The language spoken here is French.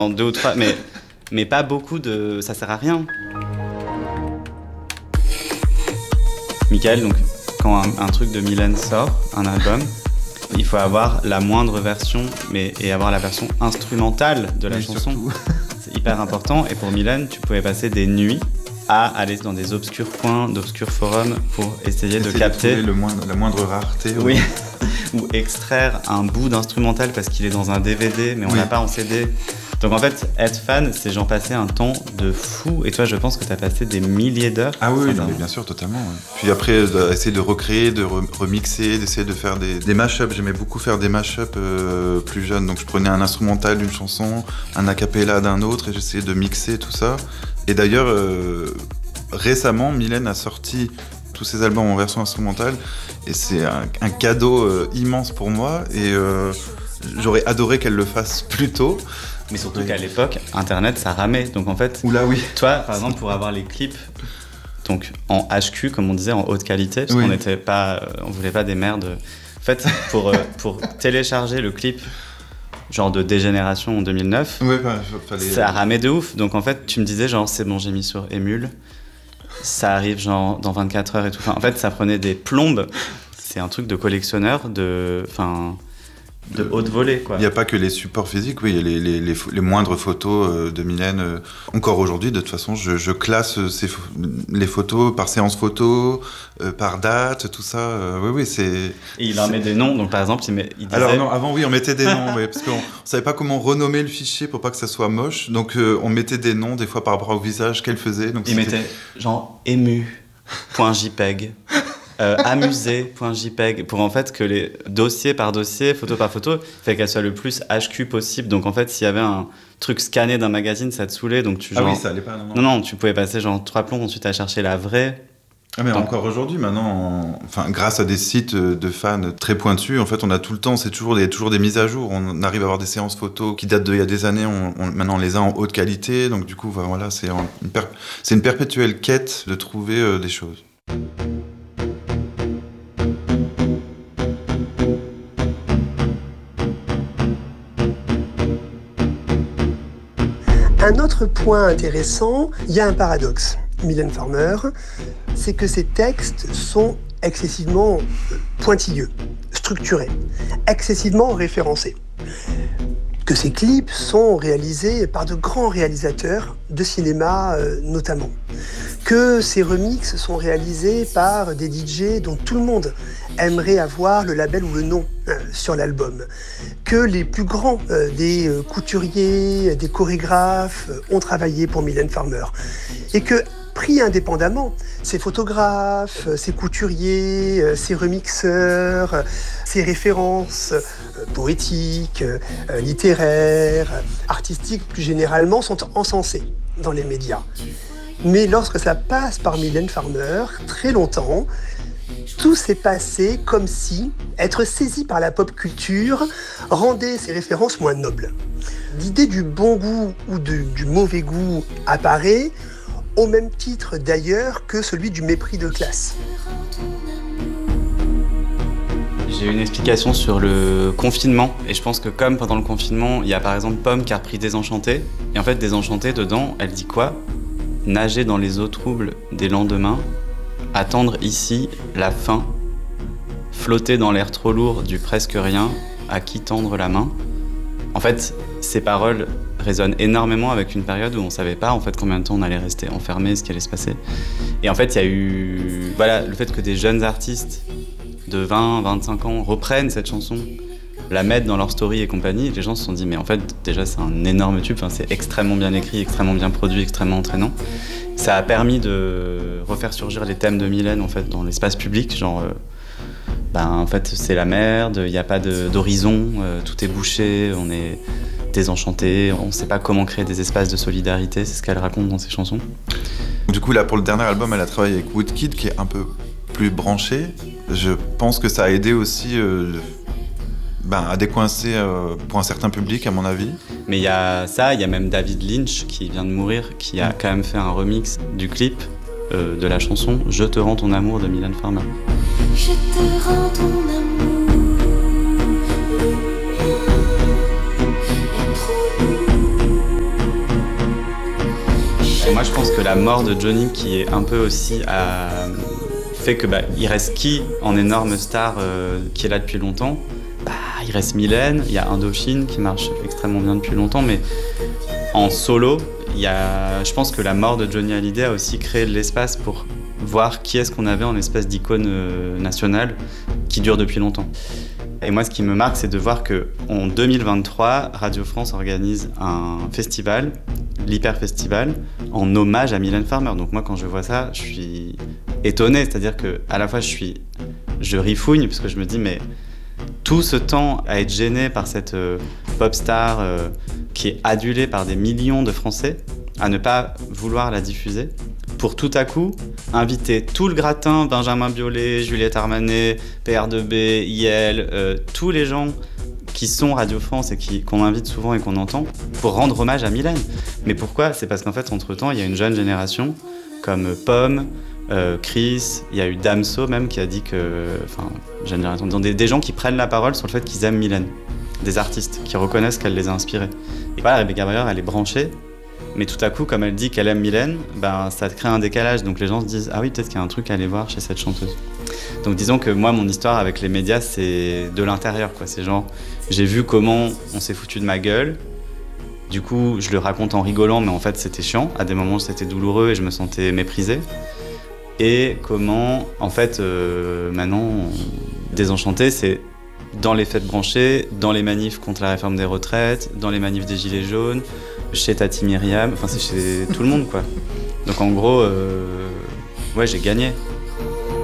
En 2 ou 3, mais pas beaucoup de... Ça sert à rien. Michael, donc, quand un truc de Mylène sort, un album, il faut avoir la moindre version, et avoir la version instrumentale de la chanson. Surtout. C'est hyper important. Et pour Mylène, tu pouvais passer des nuits à aller dans des obscurs coins, d'obscurs forums pour essayer de capter... De trouver la moindre rareté. Oui. Ou extraire un bout d'instrumental parce qu'il est dans un DVD, mais on l'a pas en CD. Donc en fait, être fan, c'est genre passer un temps de fou. Et toi, je pense que tu as passé des milliers d'heures. Ah oui, non, mais bien sûr, totalement. Ouais. Puis après, essayer de recréer, de remixer, d'essayer de faire des mash-ups. J'aimais beaucoup faire des mash-ups plus jeune. Donc je prenais un instrumental d'une chanson, un a cappella d'un autre, et j'essayais de mixer tout ça. Et d'ailleurs, récemment, Mylène a sorti tous ses albums en version instrumentale. Et c'est un cadeau immense pour moi. Et j'aurais adoré qu'elle le fasse plus tôt. Mais surtout qu'à l'époque, Internet, ça ramait. Donc en fait, oula, oui. Toi, par exemple, pour avoir les clips donc en HQ, comme on disait, en haute qualité, parce qu'on n'était pas, on voulait pas des merdes. En fait, pour télécharger le clip genre de Dégénération en 2009, ça ramait de ouf. Donc en fait, tu me disais genre, c'est bon, j'ai mis sur Emule, ça arrive genre dans 24 heures et tout. Enfin, en fait, ça prenait des plombes. C'est un truc de collectionneur, de haute volée, quoi. Il n'y a pas que les supports physiques, il y a les moindres photos de Mylène. Encore aujourd'hui, de toute façon, je classe les photos par séance photo, par date, tout ça. Oui, c'est... Et il en met des noms, donc par exemple, il disait... Alors non, avant, oui, on mettait des noms, parce qu'on ne savait pas comment renommer le fichier pour pas que ça soit moche. Donc on mettait des noms, des fois par rapport au visage qu'elle faisait. Donc, il mettait genre ému.jpeg. amusé.jpg pour en fait que les dossier par dossier, photo par photo, fait qu'elle soit le plus HQ possible. Donc en fait, s'il y avait un truc scanné d'un magazine, ça te saoulait. Donc oui, ça allait pas, non, tu pouvais passer genre 3 plombs ensuite à chercher la vraie. Ah mais encore aujourd'hui, maintenant, grâce à des sites de fans très pointus, en fait, on a tout le temps, il y a toujours des mises à jour. On arrive à avoir des séances photos qui datent d'il y a des années. Maintenant, on les a en haute qualité. Donc du coup, voilà, c'est une perpétuelle quête de trouver des choses. Un autre point intéressant, il y a un paradoxe. Mylène Farmer, c'est que ses textes sont excessivement pointilleux, structurés, excessivement référencés. Que ses clips sont réalisés par de grands réalisateurs de cinéma notamment. Que ses remixes sont réalisés par des DJ dont tout le monde aimerait avoir le label ou le nom sur l'album. Que les plus grands des couturiers, des chorégraphes ont travaillé pour Mylène Farmer. Et que, pris indépendamment, ces photographes, ces couturiers, ces remixeurs, ces références poétiques, littéraires, artistiques plus généralement, sont encensées dans les médias. Mais lorsque ça passe par Mylène Farmer, très longtemps, tout s'est passé comme si être saisi par la pop culture rendait ces références moins nobles. L'idée du bon goût ou du mauvais goût apparaît, au même titre d'ailleurs que celui du mépris de classe. J'ai une explication sur le confinement, et je pense que comme pendant le confinement, il y a par exemple Pomme qui a repris Désenchanté, et en fait Désenchanté, dedans, elle dit quoi ? Nager dans les eaux troubles des lendemains, attendre ici la fin, flotter dans l'air trop lourd du presque rien, à qui tendre la main. En fait, ces paroles résonnent énormément avec une période où on savait pas en fait combien de temps on allait rester enfermé, ce qui allait se passer. Et en fait, il y a eu le fait que des jeunes artistes de 20, 25 ans reprennent cette chanson, la mettent dans leur story et compagnie, les gens se sont dit mais en fait déjà c'est un énorme tube, c'est extrêmement bien écrit, extrêmement bien produit, extrêmement entraînant. Ça a permis de refaire surgir les thèmes de Mylène en fait dans l'espace public, genre en fait c'est la merde, il n'y a pas d'horizon, tout est bouché, on est désenchanté, on ne sait pas comment créer des espaces de solidarité, c'est ce qu'elle raconte dans ses chansons. Du coup là pour le dernier album elle a travaillé avec Woodkid qui est un peu plus branché. Je pense que ça a aidé aussi à décoincer pour un certain public, à mon avis. Mais il y a ça, il y a même David Lynch qui vient de mourir, qui a quand même fait un remix du clip de la chanson « Je te rends ton amour » de Mylène Farmer. Je te rends ton amour. Moi, je pense que la mort de Johnny, qui est un peu aussi fait que il reste qui en énorme star qui est là depuis longtemps. Il reste Mylène, il y a Indochine qui marche extrêmement bien depuis longtemps, mais en solo, je pense que la mort de Johnny Hallyday a aussi créé de l'espace pour voir qui est-ce qu'on avait en espèce d'icône nationale qui dure depuis longtemps. Et moi, ce qui me marque, c'est de voir qu'en 2023, Radio France organise un festival, l'Hyper Festival, en hommage à Mylène Farmer. Donc moi, quand je vois ça, je suis étonné. C'est-à-dire qu'à la fois, je rifougne, parce que je me dis, mais tout ce temps à être gêné par cette pop star qui est adulée par des millions de Français, à ne pas vouloir la diffuser, pour tout à coup inviter tout le gratin, Benjamin Biolay, Juliette Armanet, PR2B, IL, tous les gens qui sont Radio France et qu'on invite souvent et qu'on entend, pour rendre hommage à Mylène. Mais pourquoi ? C'est parce qu'en fait, entre-temps, il y a une jeune génération, comme Pomme, Chris, il y a eu Damso même qui a dit que... Enfin, jeune génération, des gens qui prennent la parole sur le fait qu'ils aiment Mylène. Des artistes qui reconnaissent qu'elle les a inspirés. Et voilà, Rebecca Warrior, elle est branchée, mais tout à coup, comme elle dit qu'elle aime Mylène, ça crée un décalage. Donc les gens se disent « Ah oui, peut-être qu'il y a un truc à aller voir chez cette chanteuse ». Donc disons que moi, mon histoire avec les médias, c'est de l'intérieur, quoi. C'est genre, j'ai vu comment on s'est foutu de ma gueule. Du coup, je le raconte en rigolant, mais en fait, c'était chiant. À des moments, c'était douloureux et je me sentais méprisé. Et comment, en fait, maintenant, Désenchanté, c'est dans les fêtes branchées, dans les manifs contre la réforme des retraites, dans les manifs des Gilets jaunes, chez Tati Myriam, enfin c'est chez tout le monde, quoi. Donc en gros, ouais, j'ai gagné.